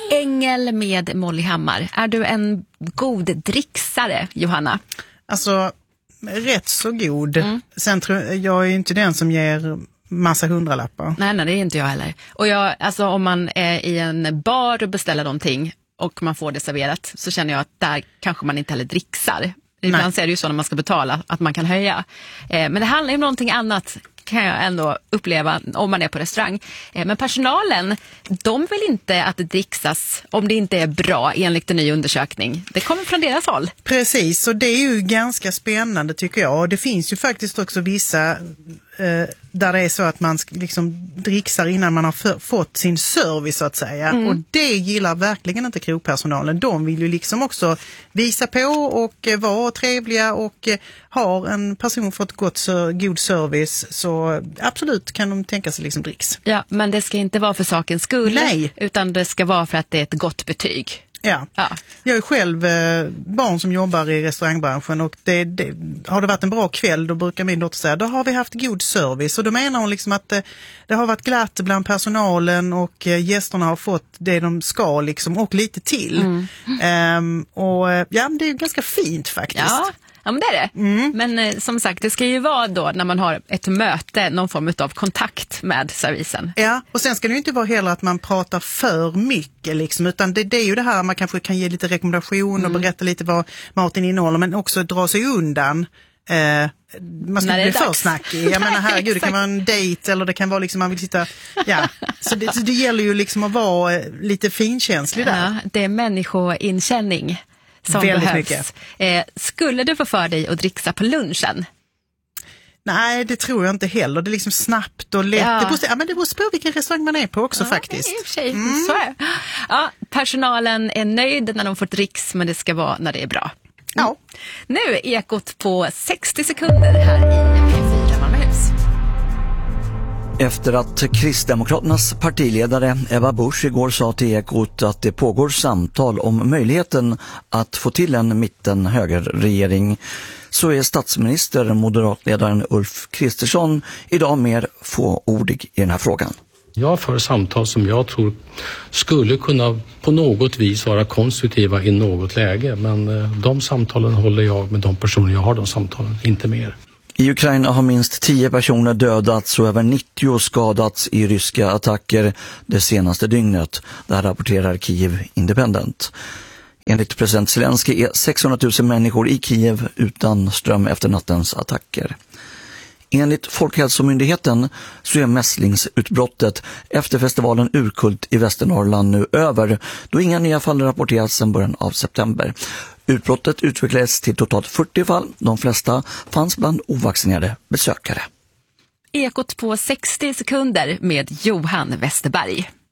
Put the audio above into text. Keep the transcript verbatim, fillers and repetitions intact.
Ängel med Molly Hammar. Är du en god dricksare, Johanna? Alltså, rätt så god. Mm. Sen tror jag, jag är ju inte den som ger massa hundralappar. Nej, nej, det är inte jag heller. Och jag, alltså om man är i en bar och beställer någonting och man får det serverat, så känner jag att där kanske man inte heller dricksar. Ibland är det ju så när man ska betala att man kan höja. Eh, men det handlar ju om någonting annat, kan jag ändå uppleva om man är på restaurang. Eh, men personalen, de vill inte att det dricksas om det inte är bra enligt en ny undersökning. Det kommer från deras håll. Precis, och det är ju ganska spännande tycker jag. Och det finns ju faktiskt också vissa eh, där det är så att man liksom dricksar innan man har för, fått sin service så att säga. Mm. Och det gillar verkligen inte krogpersonalen. De vill ju liksom också visa på och eh, vara trevliga och eh, har en person fått gott, så, god service, så absolut kan de tänka sig liksom dricks. Ja, men det ska inte vara för sakens skull. Nej. Utan det ska vara för att det är ett gott betyg. Ja. ja, jag är själv eh, barn som jobbar i restaurangbranschen, och det, det, har det varit en bra kväll, då brukar min dotter säga, då har vi haft god service. Och då menar hon liksom att eh, det har varit glatt bland personalen och eh, gästerna har fått det de ska liksom, och lite till. Mm. Ehm, och ja, det är ju ganska fint faktiskt. Ja. Ja, men det är det. Mm. Men eh, som sagt, det ska ju vara då när man har ett möte, någon form av kontakt med servisen. Ja, och sen ska det ju inte vara heller att man pratar för mycket liksom, utan det, det är ju det här, man kanske kan ge lite rekommendation mm. och berätta lite vad maten innehåller, men också dra sig undan. Eh, man ska inte bli för snackig. Jag menar, herregud, det kan vara en dejt eller det kan vara liksom man vill sitta, ja. Så det, så det gäller ju liksom att vara eh, lite finkänslig där. Ja, det är människoinkänning som väldigt behövs. Mycket. Eh, skulle du få för dig att dricksa på lunchen? Nej, det tror jag inte heller. Det är liksom snabbt och lätt. Ja. Det, beror, ja, men det beror på vilken restaurang man är på också ja, faktiskt. I och för sig. Mm. Så är. Ja, personalen är nöjd när de får dricks, men det ska vara när det är bra. Mm. Ja. Nu är ekot på sextio sekunder här i P fyra Malmöhus. Efter att Kristdemokraternas partiledare Ebba Busch igår sa till Ekot att det pågår samtal om möjligheten att få till en mitten-högerregering, så är statsminister moderatledaren Ulf Kristersson idag mer fåordig i den här frågan. Jag för samtal som jag tror skulle kunna på något vis vara konstruktiva i något läge, men de samtalen håller jag med de personer jag har de samtalen, inte mer. I Ukraina har minst tio personer dödats och över nittio skadats i ryska attacker det senaste dygnet. Det här rapporterar Kiev Independent. Enligt president Zelensky är sexhundratusen människor i Kiev utan ström efter nattens attacker. Enligt Folkhälsomyndigheten så är mässlingsutbrottet efter festivalen Urkult i Västernorrland nu över, då inga nya fall rapporterats sedan början av september. Utbrottet utvecklades till totalt fyrtio fall, de flesta fanns bland ovaccinerade besökare. Ekot på sextio sekunder med Johan Westerberg.